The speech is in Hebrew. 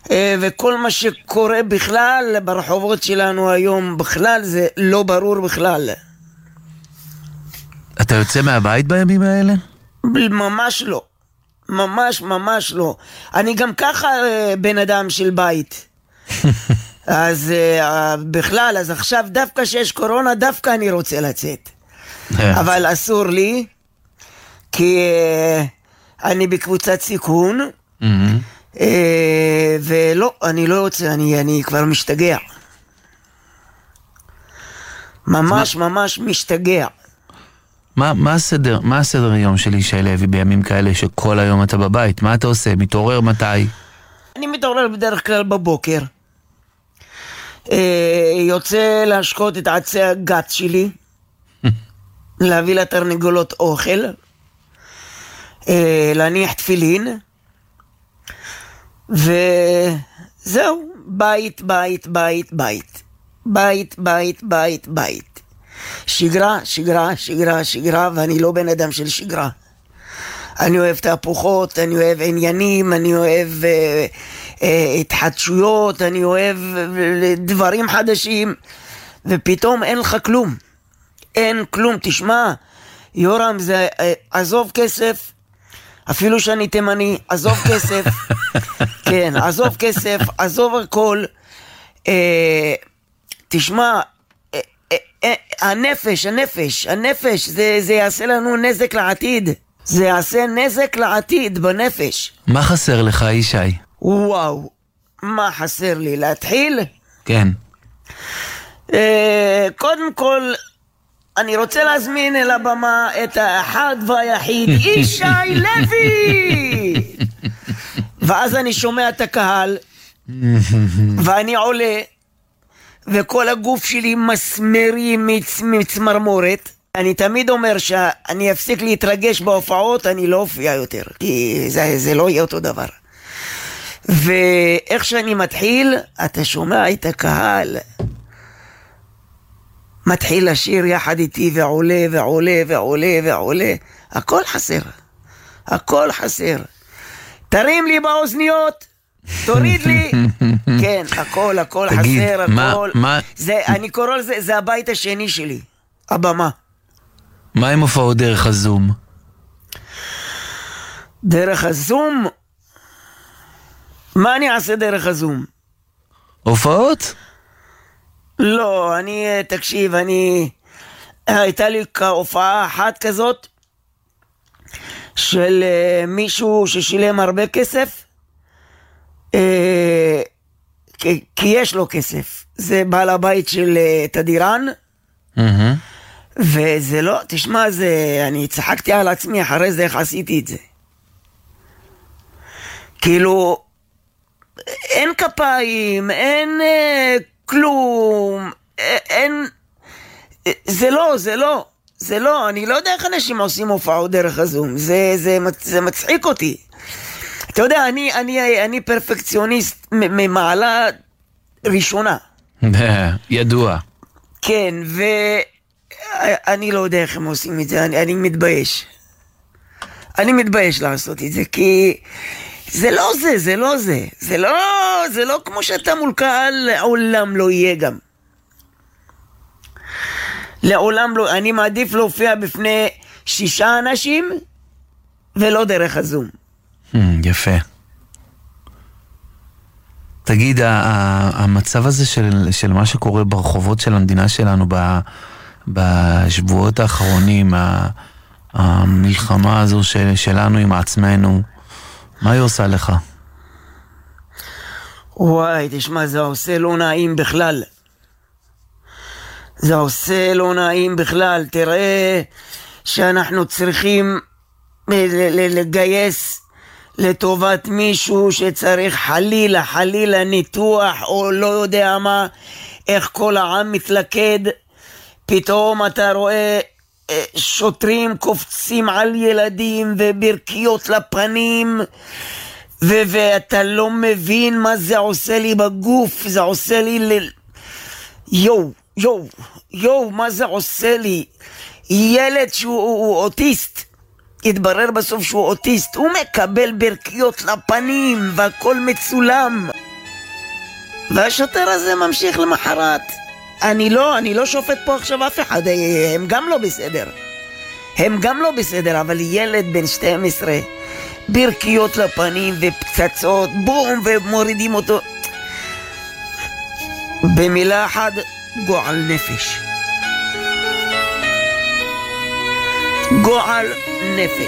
וכל מה שקורה בכלל ברחובות שלנו היום בכלל זה לא ברור בכלל. אתה יוצא מהבית בימים האלה? ממש לא, ממש לא. אני גם ככה בן אדם של בית. אז בכלל, אז עכשיו דווקא שיש קורונה, דווקא אני רוצה לצאת. אבל אסור לי, כי אני בקבוצת סיכון, ולא, אני לא יוצא, אני כבר משתגע. ממש משתגע. מה הסדר יום של ישי לוי בימים כאלה שכל היום אתה בבית? מה אתה עושה? מתעורר מתי? אני מתעורר בדרך כלל בבוקר. יוצא להשקות את עצי הגת שלי, להביא לתרנגולות אוכל, להניח תפילין, וזהו, בית. שגרה, ואני לא בן אדם של שגרה. אני אוהב תהפוכות, אני אוהב עניינים, אני אוהב התחדשויות, אני אוהב דברים חדשים, ופתאום אין לך כלום. אין כלום. תשמע, יורם, זה עזוב כסף, אפילו שאני תימני, עזוב כסף. כן, עזוב כסף, עזוב הכל. תשמע, הנפש, זה יעשה לנו נזק לעתיד. זה יעשה נזק לעתיד בנפש. מה חסר לך, ישי? וואו, מה חסר לי? להתחיל? כן. קודם כל, אני רוצה להזמין אל הבמה את האחד והיחיד, ישי לוי! ואז אני שומע את הקהל, ואני עולה, וכל הגוף שלי מסמרי מצמרמורת. אני תמיד אומר שאני אפסיק להתרגש בהופעות, אני לא אופיע יותר, כי זה לא יהיה אותו דבר. ואיך שאני מתחיל, אתה שומע את הקהל מתחיל לשיר יחד איתי, ועולה. הכל חסר. תרים לי באוזניות, תוריד לי. כן, הכל תגיד, חסר, הכל. אני קורא לזה, זה הבית השני שלי, הבמה. מה עם הופעות דרך הזום? דרך הזום? מה אני אעשה דרך הזום? הופעות? לא, תקשיב, הייתה לי הופעה אחת כזאת של מישהו ששילם הרבה כסף, כי יש לו כסף. זה בעל הבית של תדירן, וזה לא, תשמע, אני צחקתי על עצמי אחרי זה איך עשיתי את זה. כאילו, אין כפיים, אין כלום, אין, זה לא, אני לא יודע איך אנשים עושים הופעות דרך הזום, זה מצחיק אותי. אתה יודע, אני פרפקציוניסט ממעלה ראשונה. ידוע. כן, ואני לא יודע איך הם עושים את זה, אני מתבייש. אני מתבייש לעשות את זה, כי זה לא כמו שאתה מול קהל, לעולם לא יהיה גם. לעולם לא, אני מעדיף להופיע בפני 6 אנשים, ולא דרך הזום. יפה. תגיד, המצב הזה של מה שקורה ברחובות של המדינה שלנו בשבועות האחרונים, המלחמה הזו שלנו עם עצמנו, מה היא עושה לך? וואי, תשמע, זה עושה לא נעים בכלל. תראה שאנחנו צריכים לגייס לטובת מישהו שצריך חלילה ניתוח או לא יודע מה, איך כל העם מתלכד. פתאום אתה רואה שוטרים קופצים על ילדים וברכיות לפנים, ואתה לא מבין מה זה עושה לי בגוף. זה עושה לי יו, מה זה עושה לי? ילד שהוא אוטיסט, התברר בסוף שהוא אוטיסט, הוא מקבל ברכיות לפנים והכל מצולם. והשוטר הזה ממשיך למחרת. אני לא שופט פה עכשיו אף אחד, הם גם לא בסדר. הם גם לא בסדר, אבל ילד בן 12, ברכיות לפנים ופצצות, בום, ומורידים אותו. במילה אחת, גועל נפש. גועל נפש.